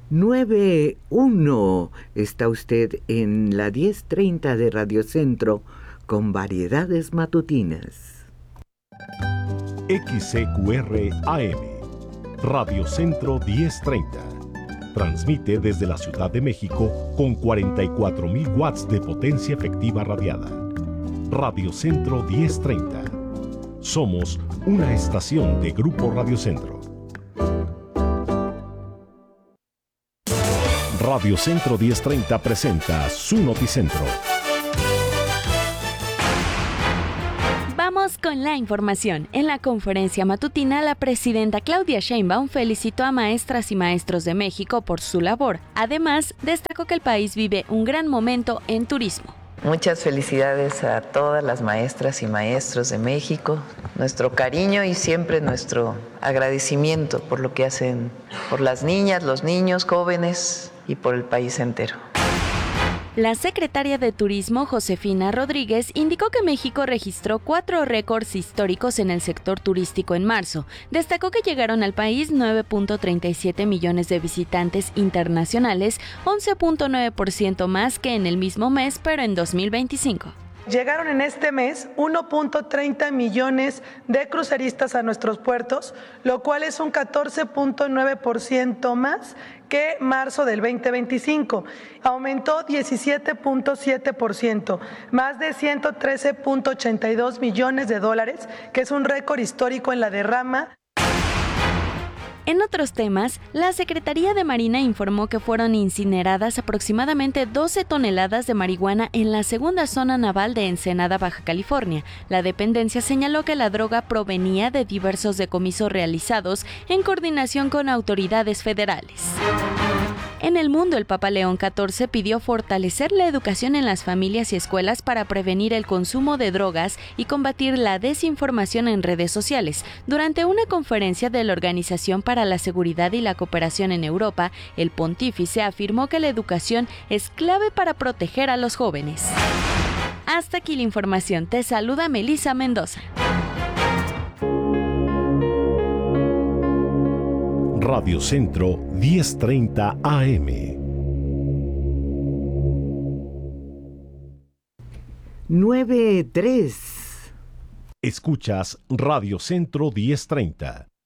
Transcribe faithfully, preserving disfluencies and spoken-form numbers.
nueve uno. Está usted en la diez treinta de Radio Centro con variedades matutinas. X C Q R A M, Radio Centro diez treinta. Transmite desde la Ciudad de México con cuarenta y cuatro mil watts de potencia efectiva radiada. Radio Centro diez treinta. Somos una estación de Grupo Radio Centro. Radio Centro diez treinta presenta su Noticentro. Vamos con la información. En la conferencia matutina, la presidenta Claudia Sheinbaum felicitó a maestras y maestros de México por su labor. Además, destacó que el país vive un gran momento en turismo. Muchas felicidades a todas las maestras y maestros de México. Nuestro cariño y siempre nuestro agradecimiento por lo que hacen por las niñas, los niños, jóvenes y por el país entero. La secretaria de Turismo, Josefina Rodríguez, indicó que México registró cuatro récords históricos en el sector turístico en marzo. Destacó que llegaron al país nueve punto treinta y siete millones de visitantes internacionales, once punto nueve por ciento más que en el mismo mes, pero en dos mil veinticinco. Llegaron en este mes uno punto treinta millones de cruceristas a nuestros puertos, lo cual es un catorce punto nueve por ciento más que marzo del veinte veinticinco. Aumentó diecisiete punto siete por ciento, más de ciento trece punto ochenta y dos millones de dólares, que es un récord histórico en la derrama. En otros temas, la Secretaría de Marina informó que fueron incineradas aproximadamente doce toneladas de marihuana en la segunda zona naval de Ensenada, Baja California. La dependencia señaló que la droga provenía de diversos decomisos realizados en coordinación con autoridades federales. En el mundo, el Papa León catorce pidió fortalecer la educación en las familias y escuelas para prevenir el consumo de drogas y combatir la desinformación en redes sociales. Durante una conferencia de la Organización para la Seguridad y la Cooperación en Europa, el pontífice afirmó que la educación es clave para proteger a los jóvenes. Hasta aquí la información. Te saluda Melissa Mendoza. Radio Centro diez treinta A M. nueve tres. Escuchas Radio Centro diez treinta.